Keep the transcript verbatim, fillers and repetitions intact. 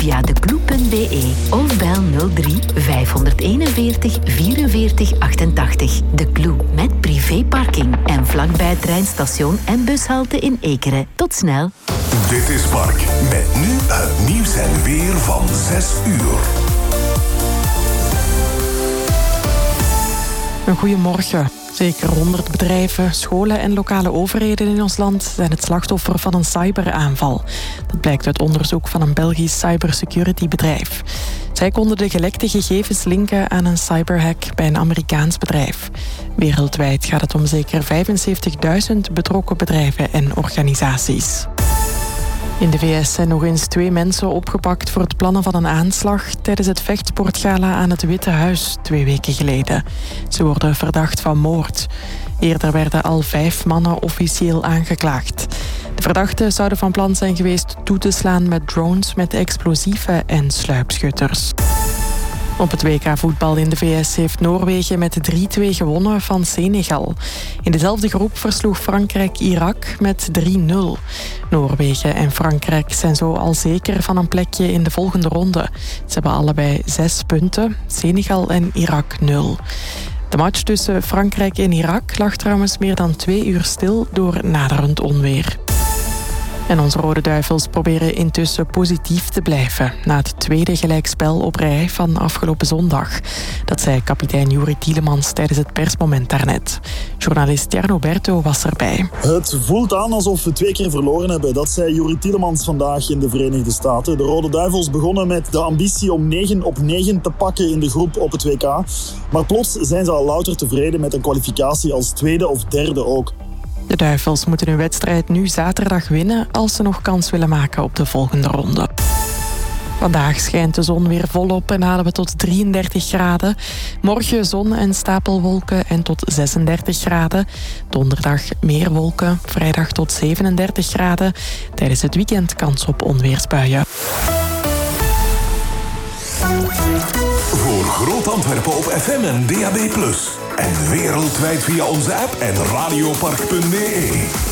via declou punt be of bel nul drie vijf een een vierenveertig achtentachtig. De Clou met privéparking en vlakbij het treinstation en bushalte in Ekeren. Tot snel. Dit is Mark, met nu het nieuws en weer van zes uur. Een goeiemorgen. Zeker honderd bedrijven, scholen en lokale overheden in ons land zijn het slachtoffer van een cyberaanval. Dat blijkt uit onderzoek van een Belgisch cybersecurity-bedrijf. Zij konden de gelekte gegevens linken aan een cyberhack bij een Amerikaans bedrijf. Wereldwijd gaat het om zeker vijfenzeventigduizend betrokken bedrijven en organisaties. In de V S zijn nog eens twee mensen opgepakt voor het plannen van een aanslag tijdens het vechtsportgala aan het Witte Huis twee weken geleden. Ze worden verdacht van moord. Eerder werden al vijf mannen officieel aangeklaagd. De verdachten zouden van plan zijn geweest toe te slaan met drones met explosieven en sluipschutters. Op het W K voetbal in de V S heeft Noorwegen met drie twee gewonnen van Senegal. In dezelfde groep versloeg Frankrijk Irak met drie nul. Noorwegen en Frankrijk zijn zo al zeker van een plekje in de volgende ronde. Ze hebben allebei zes punten, Senegal en Irak nul. De match tussen Frankrijk en Irak lag trouwens meer dan twee uur stil door naderend onweer. En onze Rode Duivels proberen intussen positief te blijven na het tweede gelijkspel op rij van afgelopen zondag. Dat zei kapitein Juri Tielemans tijdens het persmoment daarnet. Journalist Jarno Berto was erbij. Het voelt aan alsof we twee keer verloren hebben. Dat zei Juri Tielemans vandaag in de Verenigde Staten. De Rode Duivels begonnen met de ambitie om negen op negen te pakken in de groep op het W K. Maar plots zijn ze al louter tevreden met een kwalificatie als tweede of derde ook. De Duivels moeten hun wedstrijd nu zaterdag winnen als ze nog kans willen maken op de volgende ronde. Vandaag schijnt de zon weer volop en halen we tot drieëndertig graden. Morgen zon en stapelwolken en tot zesendertig graden. Donderdag meer wolken, vrijdag tot zevenendertig graden. Tijdens het weekend kans op onweersbuien. Voor Groot Antwerpen op F M en D A B plus. En wereldwijd via onze app en radiopark punt be.